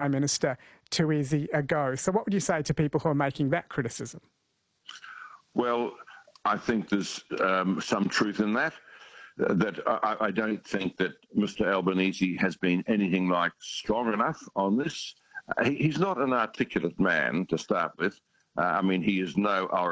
Prime Minister too easy a go. So what would you say to people who are making that criticism? Well, I think there's some truth in that. I don't think that Mr Albanese has been anything like strong enough on this. He's not an articulate man to start with. I mean, he is no